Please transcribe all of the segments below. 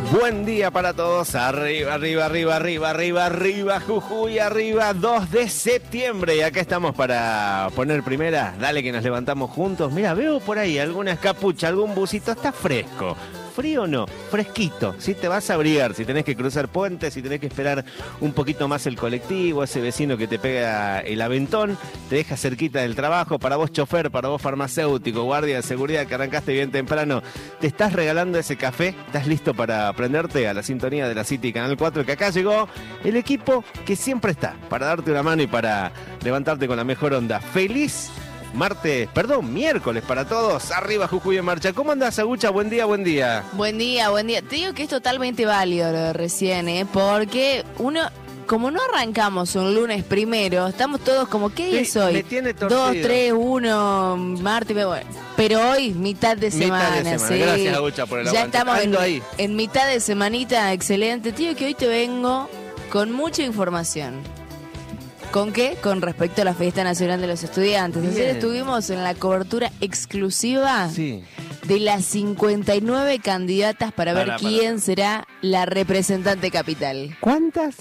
Buen día para todos, arriba, arriba, arriba, arriba, arriba, arriba, Jujuy, arriba, 2 de septiembre. Y acá estamos para poner primera, dale que nos levantamos juntos. Mira, veo por ahí alguna escapucha, algún busito, está fresco. Frío o no, fresquito, si te vas a abrigar, si tenés que cruzar puentes, si tenés que esperar un poquito más el colectivo, ese vecino que te pega el aventón, te deja cerquita del trabajo, para vos chofer, para vos farmacéutico, guardia de seguridad que arrancaste bien temprano, te estás regalando ese café, estás listo para prenderte a la sintonía de la City Canal 4, que acá llegó el equipo que siempre está, para darte una mano y para levantarte con la mejor onda. Feliz miércoles para todos. Arriba Jujuy en marcha. ¿Cómo andás, Agucha? Buen día, buen día. Buen día, buen día. Te digo que es totalmente válido lo de recién, porque uno, como no arrancamos un lunes primero, estamos todos como, ¿qué día es hoy? Me tiene torcido. 2, 3, 1, martes, bueno. Pero hoy, mitad de semana. Sí. Gracias, Agucha, por el ya aguante. estamos en mitad de semanita, excelente. Te digo que hoy te vengo con mucha información. ¿Con qué? Con respecto a la Fiesta Nacional de los Estudiantes. Bien. Ayer estuvimos en la cobertura exclusiva Sí. de las 59 candidatas para ver quién será la representante capital. ¿Cuántas?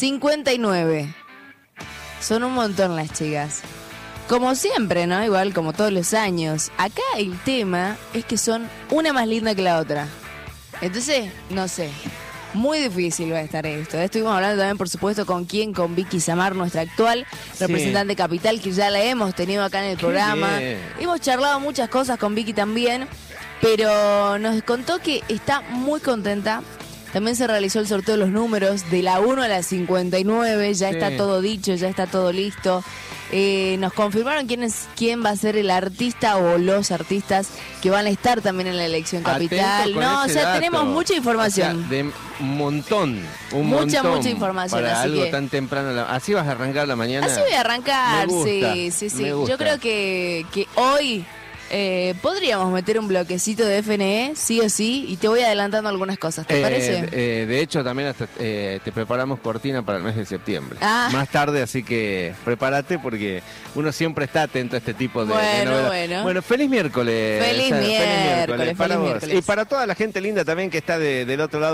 59. Son un montón las chicas. Como siempre, ¿no? Igual como todos los años. Acá el tema es que son una más linda que la otra. Entonces, no sé. Muy difícil va a estar esto. Estuvimos hablando también, por supuesto, con Vicky Samar, nuestra actual representante capital, que ya la hemos tenido acá en el programa. Bien. Hemos charlado muchas cosas con Vicky también, pero nos contó que está muy contenta. También se realizó el sorteo de los números de la 1 a la 59, ya está todo dicho, ya está todo listo. Nos confirmaron quién va a ser el artista o los artistas que van a estar también en la elección capital. Tenemos mucha información. O sea, de un montón. Mucha información. Para así algo que tan temprano. ¿Así vas a arrancar la mañana? así voy a arrancar, Me gusta, sí. me gusta. Yo creo que hoy podríamos meter un bloquecito de FNE, sí o sí, y te voy adelantando algunas cosas, ¿te parece? De hecho, también hasta, te preparamos cortina para el mes de septiembre. Ah. Más tarde, así que prepárate porque uno siempre está atento a este tipo de novedades. Bueno, feliz miércoles. Feliz miércoles para feliz vos. miércoles. Y para toda la gente linda también que está del otro lado